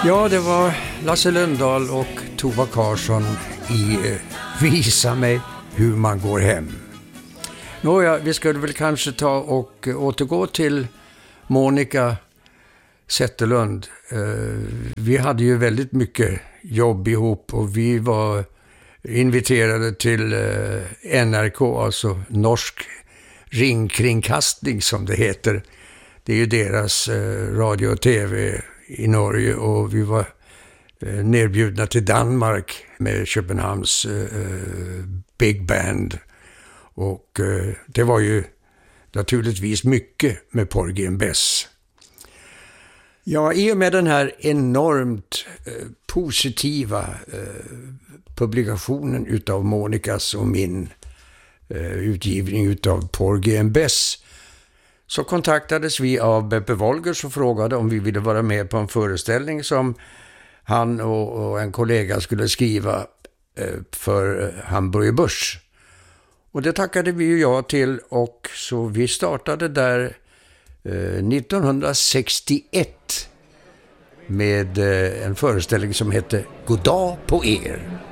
Ja, det var Lasse Lundahl och Tova Karlsson i Visa mig hur man går hem. Nåja, vi skulle väl kanske ta och återgå till Monica Zetterlund. Vi hade ju väldigt mycket jobb ihop och vi var inviterade till NRK, alltså Norsk ringkringkastning som det heter. Det är ju deras radio och tv i Norge, och vi var nerbjudna till Danmark med Köpenhamns Big Band, och det var ju naturligtvis mycket med Porgy and Bess. Ja, i och med den här enormt positiva publikationen utav Monikas och min utgivning utav Porgy and Bess, så kontaktades vi av Beppe Wolgers och frågade om vi ville vara med på en föreställning som han och en kollega skulle skriva för Hamburger Börs. Och det tackade vi ju ja till, och så vi startade där 1961 med en föreställning som hette Goddag på er.